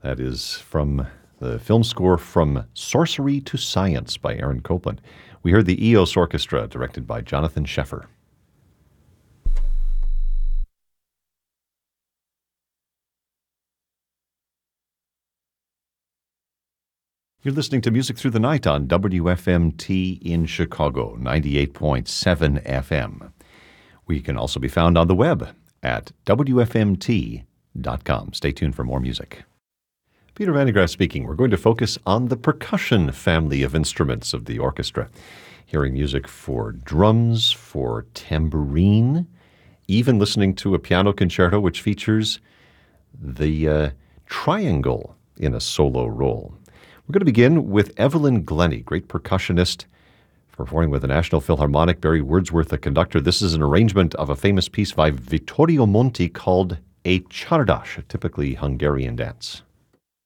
That is from the film score From Sorcery to Science by Aaron Copland. We heard the EOS Orchestra, directed by Jonathan Sheffer. You're listening to Music Through the Night on WFMT in Chicago, 98.7 FM. We can also be found on the web at WFMT.com. Stay tuned for more music. Peter Van de Graaff speaking. We're going to focus on the percussion family of instruments of the orchestra. Hearing music for drums, for tambourine, even listening to a piano concerto which features the triangle in a solo role. We're going to begin with Evelyn Glennie, great percussionist, performing with the National Philharmonic. Barry Wordsworth, the conductor. This is an arrangement of a famous piece by Vittorio Monti called a Csardas, a typically Hungarian dance.